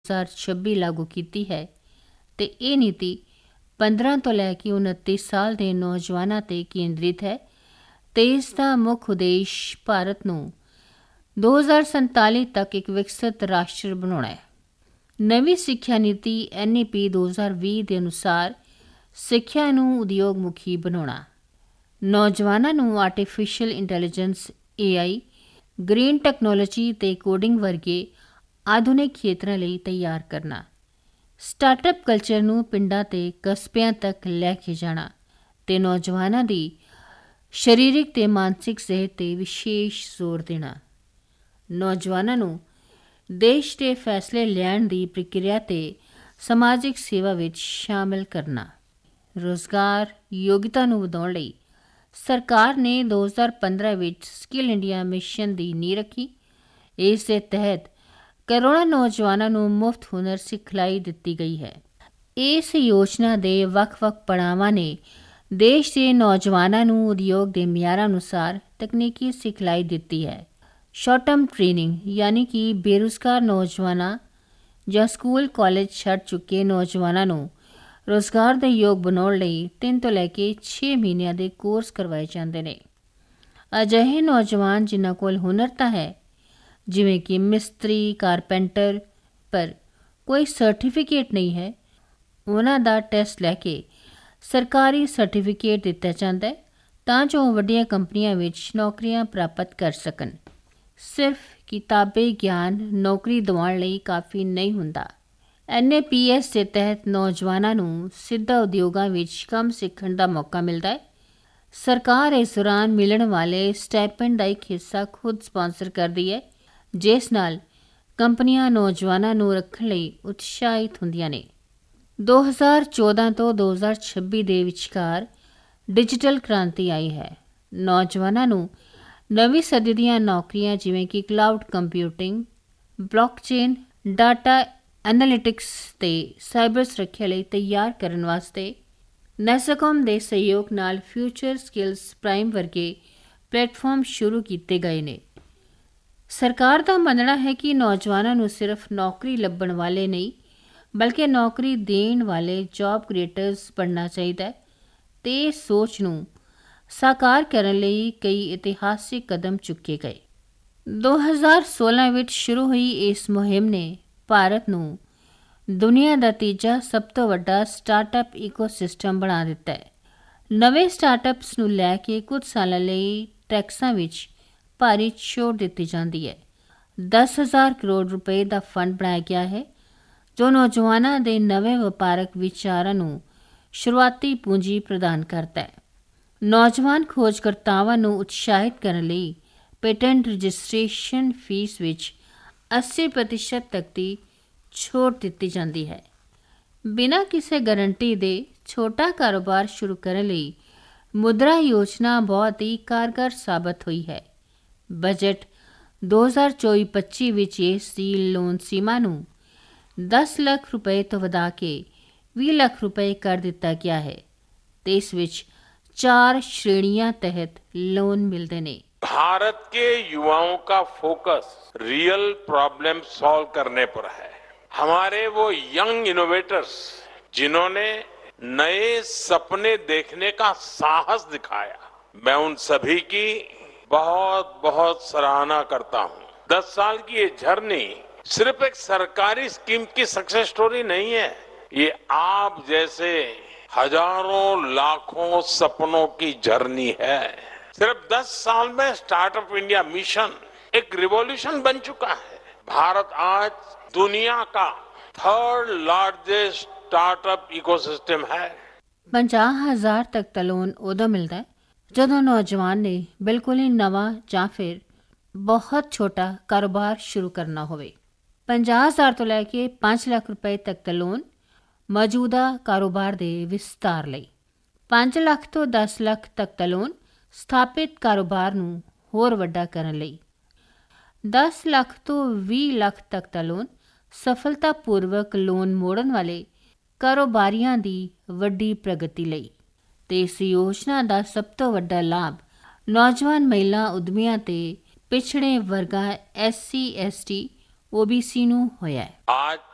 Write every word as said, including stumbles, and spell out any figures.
ਹਜ਼ਾਰ ਛੱਬੀ ਲਾਗੂ ਕੀਤੀ ਹੈ ਤੇ ਇਹ ਨੀਤੀ ਪੰਦਰਾਂ ਤੋਂ ਲੈ ਕੇ ਉਨੱਤੀ ਸਾਲ ਦੇ ਨੌਜਵਾਨਾਂ 'ਤੇ ਕੇਂਦਰਿਤ ਹੈ ਤੇ ਇਸ ਦਾ ਮੁੱਖ ਉਦੇਸ਼ ਭਾਰਤ ਨੂੰ ਦੋ ਹਜ਼ਾਰ ਸੰਤਾਲੀ ਤੱਕ ਇੱਕ ਵਿਕਸਿਤ ਰਾਸ਼ਟਰ ਬਣਾਉਣਾ ਹੈ। ਨਵੀਂ ਸਿੱਖਿਆ ਨੀਤੀ ਐਨ ਈ ਪੀ ਦੋ ਹਜ਼ਾਰ ਵੀਹ ਦੇ ਅਨੁਸਾਰ ਸਿੱਖਿਆ ਨੂੰ ਉਦਯੋਗ ਮੁਖੀ ਬਣਾਉਣਾ, ਨੌਜਵਾਨਾਂ ਨੂੰ ਆਰਟੀਫਿਸ਼ੀਅਲ ਇੰਟੈਲੀਜੈਂਸ ਏ ਆਈ, ਗ੍ਰੀਨ ਟੈਕਨੋਲੋਜੀ ਤੇ ਕੋਡਿੰਗ ਵਰਗੇ ਆਧੁਨਿਕ ਖੇਤਰਾਂ ਲਈ ਤਿਆਰ ਕਰਨਾ, ਸਟਾਰਟਅਪ ਕਲਚਰ ਨੂੰ ਪਿੰਡਾਂ ਤੇ ਕਸਬਿਆਂ ਤੱਕ ਲੈ ਕੇ ਜਾਣਾ ਤੇ ਨੌਜਵਾਨਾਂ ਦੀ ਸਰੀਰਕ ਤੇ ਮਾਨਸਿਕ ਸਿਹਤ 'ਤੇ ਵਿਸ਼ੇਸ਼ ਜ਼ੋਰ ਦੇਣਾ, ਨੌਜਵਾਨਾਂ ਨੂੰ ਦੇਸ਼ ਦੇ ਫੈਸਲੇ ਲੈਣ ਦੀ ਪ੍ਰਕਿਰਿਆ ਤੇ ਸਮਾਜਿਕ ਸੇਵਾ ਵਿੱਚ ਸ਼ਾਮਲ ਕਰਨਾ। ਰੁਜ਼ਗਾਰ ਯੋਗਤਾ ਨੂੰ ਵਧਾਉਣ ਲਈ ਸਰਕਾਰ ਨੇ ਦੋ ਹਜ਼ਾਰ ਪੰਦਰਾਂ ਵਿੱਚ ਸਕਿੱਲ ਇੰਡੀਆ ਮਿਸ਼ਨ ਦੀ ਨੀਂਹ ਰੱਖੀ। ਇਸ ਦੇ ਤਹਿਤ ਕਰੋੜਾਂ ਨੌਜਵਾਨਾਂ ਨੂੰ ਮੁਫਤ ਹੁਨਰ ਸਿਖਲਾਈ ਦਿੱਤੀ ਗਈ ਹੈ। ਇਸ ਯੋਜਨਾ ਦੇ ਵੱਖ-ਵੱਖ ਪੜਾਵਾਂ ਨੇ ਦੇਸ਼ ਦੇ ਨੌਜਵਾਨਾਂ ਨੂੰ ਉਦਯੋਗ ਦੇ ਮਿਆਰਾਂ ਅਨੁਸਾਰ ਤਕਨੀਕੀ ਸਿਖਲਾਈ ਦਿੱਤੀ ਹੈ। ਸ਼ਾਰਟ ਟਰਮ ਟ੍ਰੇਨਿੰਗ ਯਾਨੀ ਕਿ ਬੇਰੁਜ਼ਗਾਰ ਨੌਜਵਾਨਾਂ ਜਾਂ ਸਕੂਲ ਕਾਲਜ ਛੱਡ ਚੁੱਕੇ ਨੌਜਵਾਨਾਂ ਨੂੰ ਰੁਜ਼ਗਾਰ ਦੇ ਯੋਗ ਬਣਾਉਣ ਲਈ ਤਿੰਨ ਤੋਂ ਲੈ ਕੇ ਛੇ ਮਹੀਨਿਆਂ ਦੇ ਕੋਰਸ ਕਰਵਾਏ ਜਾਂਦੇ ਨੇ। ਅਜਿਹੇ ਨੌਜਵਾਨ ਜਿਨ੍ਹਾਂ ਕੋਲ ਹੁਨਰ ਤਾਂ ਹੈ, ਜਿਵੇਂ ਕਿ ਮਿਸਤਰੀ, ਕਾਰਪੈਂਟਰ, ਪਰ ਕੋਈ ਸਰਟੀਫਿਕੇਟ ਨਹੀਂ ਹੈ, ਉਹਨਾਂ ਦਾ ਟੈਸਟ ਲੈ ਕੇ ਸਰਕਾਰੀ ਸਰਟੀਫਿਕੇਟ ਦਿੱਤਾ ਜਾਂਦਾ ਹੈ ਤਾਂ ਜੋ ਉਹ ਵੱਡੀਆਂ ਕੰਪਨੀਆਂ ਵਿੱਚ ਨੌਕਰੀਆਂ ਪ੍ਰਾਪਤ ਕਰ ਸਕਣ। ਸਿਰਫ ਕਿਤਾਬੀ ਗਿਆਨ ਨੌਕਰੀ ਦਿਵਾਉਣ ਲਈ ਕਾਫੀ ਨਹੀਂ ਹੁੰਦਾ। ਐਨ ਏ ਪੀ ਐਸ ਦੇ ਤਹਿਤ ਨੌਜਵਾਨਾਂ ਨੂੰ ਸਿੱਧਾ ਉਦਯੋਗਾਂ ਵਿੱਚ ਕੰਮ ਸਿੱਖਣ ਦਾ ਮੌਕਾ ਮਿਲਦਾ ਹੈ। ਸਰਕਾਰ ਇਸ ਦੌਰਾਨ ਮਿਲਣ ਵਾਲੇ ਸਟਾਈਪੈਂਡ ਦਾ ਇੱਕ ਹਿੱਸਾ ਖੁਦ ਸਪਾਂਸਰ ਕਰਦੀ ਹੈ, ਜਿਸ ਨਾਲ ਕੰਪਨੀਆਂ ਨੌਜਵਾਨਾਂ ਨੂੰ ਰੱਖਣ ਲਈ ਉਤਸ਼ਾਹਿਤ ਹੁੰਦੀਆਂ ਨੇ। ਦੋ ਹਜ਼ਾਰ ਚੌਦਾਂ ਤੋਂ ਦੋ ਹਜ਼ਾਰ ਛੱਬੀ ਦੇ ਵਿਚਕਾਰ ਡਿਜੀਟਲ ਕ੍ਰਾਂਤੀ ਆਈ ਹੈ। ਨੌਜਵਾਨਾਂ ਨੂੰ ਨਵੀਂ ਸਦੀ ਦੀਆਂ ਨੌਕਰੀਆਂ ਜਿਵੇਂ ਕਿ cloud computing, blockchain, data analytics ਤੇ ਸਾਈਬਰ ਸੁਰੱਖਿਆ ਲਈ ਤਿਆਰ ਕਰਨ ਵਾਸਤੇ ਨੈਸਕੌਮ ਦੇ ਸਹਿਯੋਗ ਨਾਲ ਫਿਊਚਰ ਸਕਿੱਲਸ ਪ੍ਰਾਈਮ ਵਰਗੇ ਪਲੇਟਫਾਰਮ ਸ਼ੁਰੂ ਕੀਤੇ ਗਏ ਨੇ। ਸਰਕਾਰ ਦਾ ਮੰਨਣਾ ਹੈ ਕਿ ਨੌਜਵਾਨਾਂ ਨੂੰ ਸਿਰਫ ਨੌਕਰੀ ਲੱਭਣ ਵਾਲੇ ਨਹੀਂ, ਬਲਕਿ ਨੌਕਰੀ ਦੇਣ ਵਾਲੇ ਜੌਬ ਕ੍ਰੀਏਟਰਸ ਬਣਨਾ ਚਾਹੀਦਾ ਹੈ ਤੇ ਇਸ ਸੋਚ ਨੂੰ ਸਾਕਾਰ ਕਰਨ ਲਈ ਕਈ ਇਤਿਹਾਸਿਕ ਕਦਮ ਚੁੱਕੇ ਗਏ। ਦੋ ਹਜ਼ਾਰ ਸੋਲਾਂ ਵਿੱਚ ਸ਼ੁਰੂ ਹੋਈ ਇਸ ਮੁਹਿੰਮ ਨੇ ਭਾਰਤ ਨੂੰ ਦੁਨੀਆ ਦਾ ਤੀਜਾ ਸਭ ਤੋਂ ਵੱਡਾ ਸਟਾਰਟਅਪ ਈਕੋਸਿਸਟਮ ਬਣਾ ਦਿੱਤਾ ਹੈ। ਨਵੇਂ ਸਟਾਰਟਅਪਸ ਨੂੰ ਲੈ ਕੇ ਕੁਝ ਸਾਲਾਂ ਲਈ ਟੈਕਸਾਂ ਵਿੱਚ ਭਾਰੀ ਛੋਟ ਦਿੱਤੀ ਜਾਂਦੀ ਹੈ। ਦਸ ਹਜ਼ਾਰ ਕਰੋੜ ਰੁਪਏ ਦਾ ਫੰਡ ਬਣਾਇਆ ਗਿਆ ਹੈ ਜੋ ਨੌਜਵਾਨਾਂ ਦੇ ਨਵੇਂ ਵਪਾਰਕ ਵਿਚਾਰਾਂ ਨੂੰ ਸ਼ੁਰੂਆਤੀ ਪੂੰਜੀ ਪ੍ਰਦਾਨ ਕਰਦਾ ਹੈ। ਨੌਜਵਾਨ ਖੋਜਕਰਤਾਵਾਂ ਨੂੰ ਉਤਸ਼ਾਹਿਤ ਕਰਨ ਲਈ ਪੇਟੈਂਟ ਰਜਿਸਟ੍ਰੇਸ਼ਨ ਫੀਸ ਵਿੱਚ ਅੱਸੀ ਪ੍ਰਤੀਸ਼ਤ ਤੱਕ ਦੀ ਛੋਟ ਦਿੱਤੀ ਜਾਂਦੀ ਹੈ। ਬਿਨਾਂ ਕਿਸੇ ਗਾਰੰਟੀ ਦੇ ਛੋਟਾ ਕਾਰੋਬਾਰ ਸ਼ੁਰੂ ਕਰਨ ਲਈ ਮੁਦਰਾ ਯੋਜਨਾ ਬਹੁਤ ਹੀ ਕਾਰਗਰ ਸਾਬਤ ਹੋਈ ਹੈ। ਬਜਟ ਦੋ ਹਜ਼ਾਰ ਚੌਵੀ ਪੱਚੀ ਵਿੱਚ ਇਸ ਦੀ ਲੋਨ ਸੀਮਾ ਨੂੰ ਦਸ ਲੱਖ ਰੁਪਏ ਤੋਂ ਵਧਾ ਕੇ ਵੀਹ ਲੱਖ ਰੁਪਏ ਕਰ ਦਿੱਤਾ ਗਿਆ ਹੈ ਤੇ ਇਸ ਵਿੱਚ चार श्रेणियां तहत लोन मिलते ने। भारत के युवाओं का फोकस रियल प्रॉब्लम सॉल्व करने पर है। हमारे वो यंग इनोवेटर्स जिन्होंने नए सपने देखने का साहस दिखाया, मैं उन सभी की बहुत बहुत सराहना करता हूं। दस साल की ये जर्नी सिर्फ एक सरकारी स्कीम की सक्सेस स्टोरी नहीं है, ये आप जैसे हजारों लाखों सपनों की जर्नी है। सिर्फ दस साल में स्टार्टअप इंडिया मिशन एक रिवॉल्यूशन बन चुका है। भारत आज दुनिया का थर्ड लार्जेस्ट स्टार्टअप इकोसिस्टम है। ਪੰਜਾਹ ਹਜ਼ਾਰ ਤੱਕ ਦਾ ਲੋਨ ਉਦੋਂ ਮਿਲਦਾ ਹੈ ਜਦੋਂ ਨੌਜਵਾਨ ਨੇ ਬਿਲਕੁਲ ਹੀ ਨਵਾਂ ਜਾਂ ਫਿਰ ਬਹੁਤ ਛੋਟਾ ਕਾਰੋਬਾਰ ਸ਼ੁਰੂ ਕਰਨਾ ਹੋਵੇ। ਪੰਜਾਹ ਹਜ਼ਾਰ ਤੋਂ ਲੈ ਕੇ ਪੰਜ ਲੱਖ ਰੁਪਏ ਤੱਕ ਦਾ ਲੋਨ ਮੌਜੂਦਾ ਕਾਰੋਬਾਰ ਦੇ ਵਿਸਤਾਰ ਲਈ। ਪੰਜ ਲੱਖ ਤੋਂ ਦਸ ਲੱਖ ਤੱਕ ਦਾ ਲੋਨ ਸਥਾਪਿਤ ਕਾਰੋਬਾਰ ਨੂੰ ਹੋਰ ਵੱਡਾ ਕਰਨ ਲਈ। ਦਸ ਲੱਖ ਤੋਂ ਵੀਹ ਲੱਖ ਤੱਕ ਦਾ ਲੋਨ ਸਫਲਤਾਪੂਰਵਕ ਲੋਨ ਮੋੜਨ ਵਾਲੇ ਕਾਰੋਬਾਰੀਆਂ ਦੀ ਵੱਡੀ ਪ੍ਰਗਤੀ ਲਈ। ਤੇ ਇਸ ਯੋਜਨਾ ਦਾ ਸਭ ਤੋਂ ਵੱਡਾ ਲਾਭ ਨੌਜਵਾਨ ਮਹਿਲਾ ਉਦਮੀਆਂ ਤੇ ਪਿਛੜੇ ਵਰਗਾਂ S C S T O B C ਨੂੰ ਹੋਇਆ ਹੈ। आज